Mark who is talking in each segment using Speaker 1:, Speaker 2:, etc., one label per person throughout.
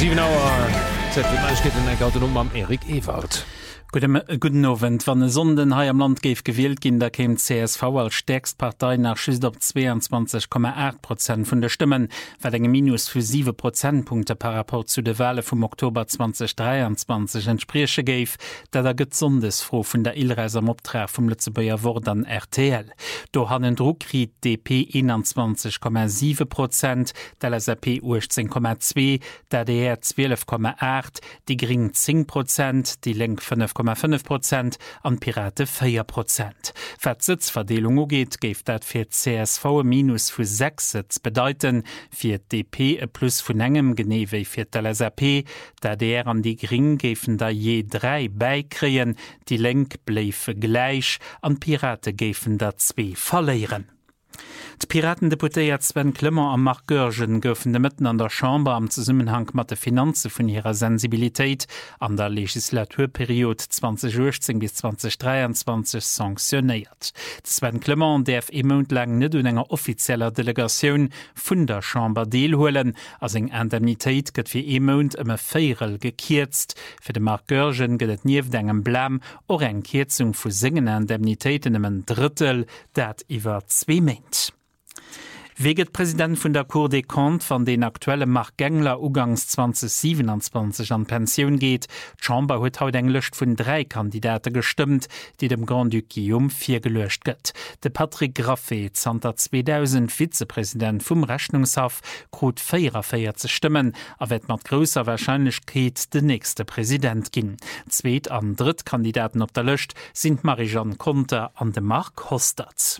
Speaker 1: 7 Auer geht autonom am Erik Ewald.
Speaker 2: Guten Abend. Wann Sonden hai am Land geif gewählt gin, da käm CSV als stärkst Partei nach schüst op 22,8% vun der Stimmen, wat engem Minus für 7 Prozentpunkte par rapport zu de Wahle vom Oktober 2023 entspreche geif, da der Gesundesfroh vun der Ilreise am Optrag vom Lützebauer Wort an RTL. Do hannen Druckried DP 21,7%, der LSAP 18,2%, der DR 12,8%, die Green 10%, die Lenk 5,5% an Pirate 4%. Wat Sitzverdelung geht, geeft dat fir CSV e Minus vu 6 Sitz bedeuten, fir DP e Plus vun engem genewei fir LSAP, der DR an die Green gefen da je 3 beikreen, die Lenk bleife gleich, an Pirate gefen da 2 verleieren. Die Piraten deputéiert Sven Klimmer am Marc Görgen goufen de Mitten an der Chambre am Zusammenhang mat de Finanze vun ihrer Sensibilitéit an der Legislaturperiode 2018 bis 2023 sanktioniert. Sven Klimmer derf emundlang net un enger offizieller Delegatioun vun der Chambre deelhoelen, as eng Indemnitéit gëtt fir emund ëmme Féierel gekierzt. Fir de Marc Görgen gëtt nieef engem Blam or eng Kierzung vu singen Indemnitéiten ëmmen Drittel, dat iwwer 2 Meint. Weget Präsident vun der Cour des Comptes van den aktuelle Marc Gengler ugangs 2027 an Pension geht. Chamber huet haut englecht vun 3 Kandidate gestimmt, die dem Grand Duc Guillaume 4 gelöscht gëtt. De Patrick Graffé, Zter 2000 Vizepräsident vum Rechnungshof, krut 44 Stimmen, a wett mat grösser Wahrscheinlichkeit de nächste Präsident ginn. Zweet an Drittkandidaten op der Lëcht sind Marie-Jeanne Conter an de Marc Hostert.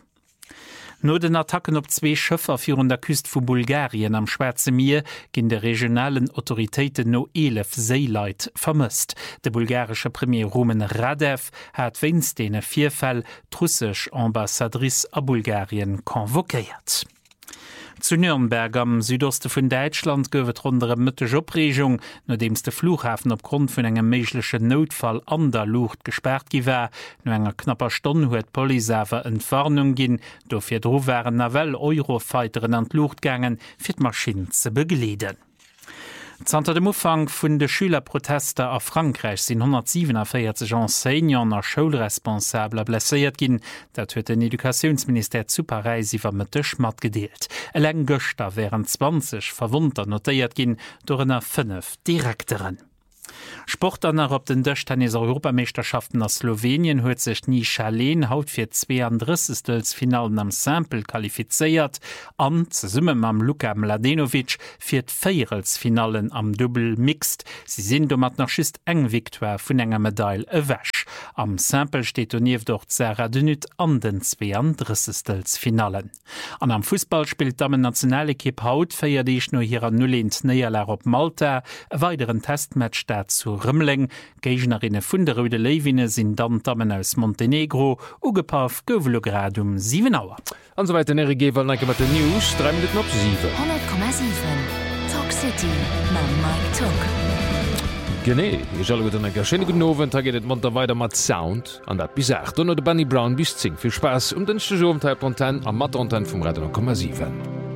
Speaker 2: No den Attacken op 2 Schëffer virun der Küst vu Bulgarien am Schwarze Meer ginn de regionalen Autoritéiten no 11 Seeleit vermësst. De bulgarsche Premier Rumen Radev hat weinstene 4 Fäll russsisch Ambassadrice a Bulgarien konvokéiert. Zu Nürnberg am Südoste vun Deutschland gowet rundere Mëtteg Opregung, nodems de Flughafen opgrund vun engem méiglechen Notfall an der Luucht gesperrt giwer. No enger knapper Stonn huet Polisawer Entwarnung ginn, do fir dro waren Navel Eurofighteren an Luucht gangen, fir d'Maschinen ze begleden. Zanter dem Ufang vun de Schülerprotester a Frankreich sinn 147 Enseignants a Schulresponsabler blesséiert ginn, dat huet den Edukationsminister zu Paris iwwer Mëttech mat gedeelt. Eleng Göster wären 20 Verwunter notéiert ginn, dorennner 5 Direktoren. Sportler op den Dëchtenniser Europameisterschaften a Slowenien huet sech nie Chalen haut fir 32. Finalen am Sample qualifizeiert, an ze summe am Luka Mladenovic fir d'Feierelsfinalen am Double Mixed. Sie sinn do mat nach schist eng Viktoire vun enger Medaille ewäsch. Am Sample steht onieef doch Sarah Dünut an den 32. Finalen. An am Fußball spielt Damen Nationalekipp haut feiert ichich no hireer Nullint Neierler op Malta, e weiteren Testmatch zu Rëmling. Gegnerinnen vun der Röde Lewine sind dann Damen aus Montenegro, ugepaf Gowelograd 7 Auer.
Speaker 1: Ansoweit den RG wollen mat de News 3 Minuten op 7.
Speaker 3: 100,7 Talk City ma Mike Talk.
Speaker 1: Gené, ich alle gut en geschene Nowen taget man weiter mat Sound an dat bis 8 de Bunny Brown bis 10. Viel Spaß den Studio Teil Ponten am Matteronten vum Radio,7.